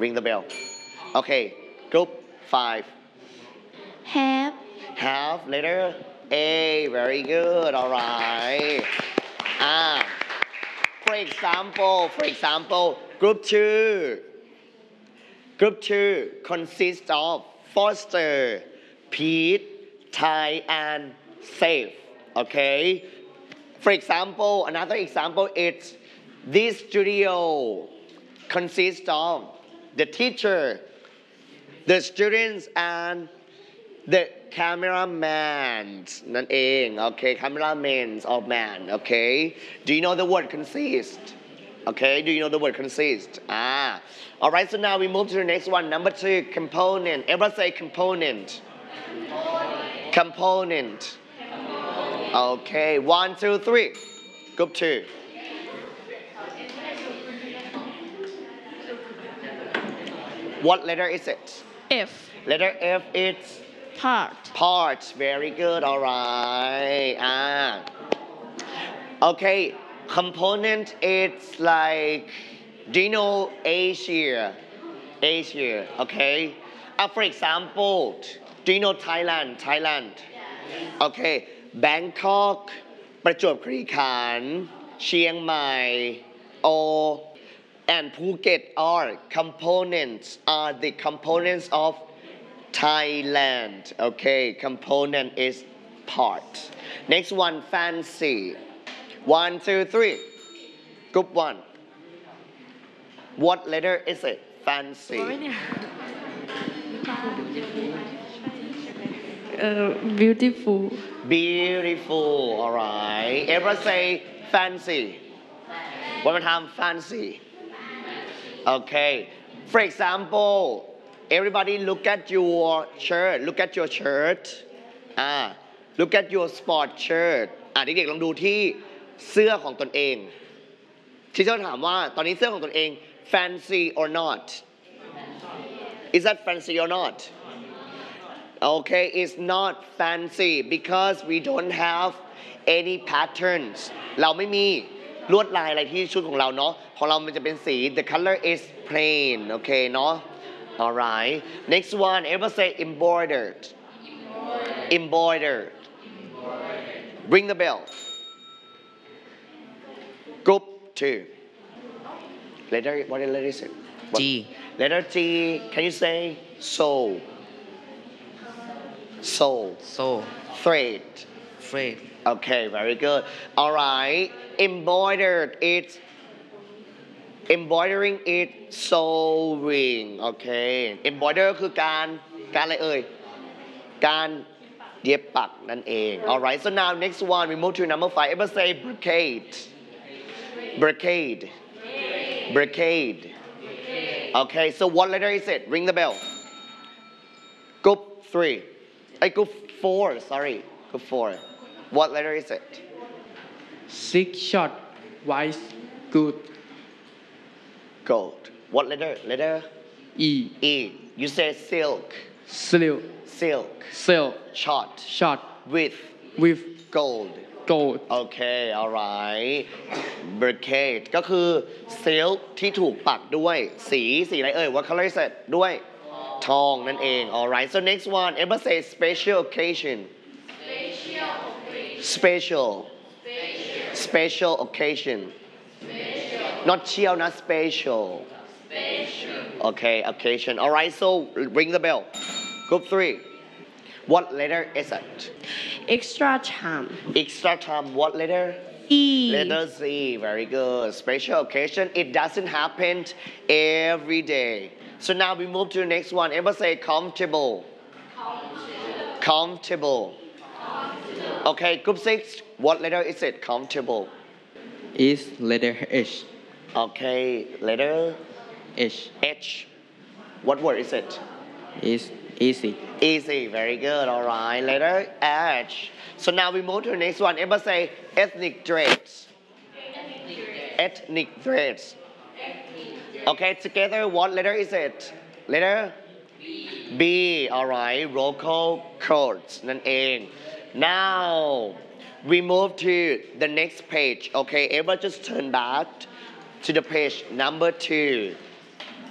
Ring the bell. Okay, group 5. Have. Have, letter A. Very good. All right. Ah, for example, group 2. Group 2 consists of Foster, Pete, Ty, and Safe. Okay. For example, another example is this studio consists of the teacher, the students, and the cameraman นั่นเอง okay cameramen of man okay do you know the word consist okay do you know the word consist alright so now we move to the next one number 2 component everyone say component okay 1 2 3 group 2 what letter is it F. letter F it's Part. very good all right okay component it's like do you know Asia okay for example do you know Thailand okay Bangkok ประจวบคีรีขันธ์เชียงใหม่ and Phuket are the components of Thailand okay component is part next one fancy 1 2 3 group 1 what letter is it fancy beautiful alright everyone say fancy one more time fancy okay for example everybody look at your shirt look at your sport shirt เด็กๆลองดูที่เสื้อของตนเองที่จะถามว่าตอนนี้เสื้อของตนเอง fancy or not is that fancy or not okay it's not fancy because we don't have any patterns เราไม่มีลวดลายอะไรที่ชุดของเราเนาะของเรามันจะเป็นสี the color is plain okay เนาะalright next one everyone say embroidered ring the bell group 2 letter what letter is it G letter G can you say soul thread okay very good alright embroidering it sewing okay embroider คือการอะไรเอ่ยการเย็บปักนั่นเอง alright so now next one we move to number 5 everyone say brocade okay so what letter is it ring the bell group 4 sorry group 4 what letter is it 6 short white good gold what letter E you say silk short with gold okay alright brocade ก็คือ silk ที่ถูกปักด้วยสีอะไรเอ่ย what color is it ด้วยทองนั่นเอง alright so next one everybody say special occasion not chill not special okay occasion alright so ring the bell group 3 what letter is it Extra time. What letter? E. Letter Z. Very good. Special occasion. It doesn't happen every day. So now we move to the next one. Everybody say comfortable. Okay, group 6. What letter is it? Comfortable. is letter H Okay, letter H. What word is it? is easy Easy, very good. All right, letter H. So now we move to the next one. Everybody say ethnic dress. Okay, together, what letter is it? Letter B. All right, local codes นั่นเอง Now we move to the next page. Okay, everybody just turn back to the page number 2.